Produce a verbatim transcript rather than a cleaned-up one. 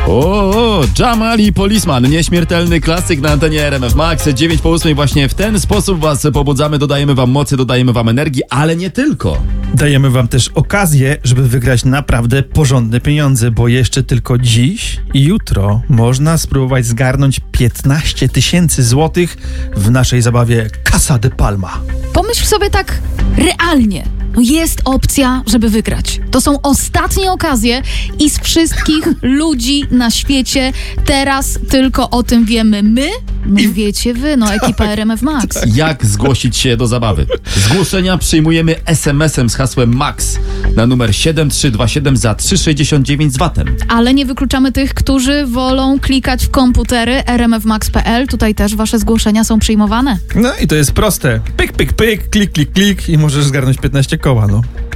O, Jamal i Policeman, nieśmiertelny klasyk na antenie R M F Max. dziewięć po ósmej właśnie w ten sposób was pobudzamy, dodajemy wam mocy, dodajemy wam energii, ale nie tylko. Dajemy wam też okazję, żeby wygrać naprawdę porządne pieniądze, bo jeszcze tylko dziś i jutro można spróbować zgarnąć piętnaście tysięcy złotych w naszej zabawie Casa de Palma. Pomyśl sobie tak realnie. No jest opcja, żeby wygrać. To są ostatnie okazje i z wszystkich ludzi na świecie teraz tylko o tym wiemy my, no i wiecie wy, no ekipa R M F Max. Jak zgłosić się do zabawy? Zgłoszenia przyjmujemy es em esem z hasłem MAX na numer siedem trzy dwa siedem za trzy sześćdziesiąt dziewięć z vatem. Ale nie wykluczamy tych, którzy wolą klikać w komputery r m f max kropka p l. Tutaj też wasze zgłoszenia są przyjmowane. No i to jest proste. Pyk, pyk, pyk, klik, klik, klik i możesz zgarnąć piętnaście koła, no.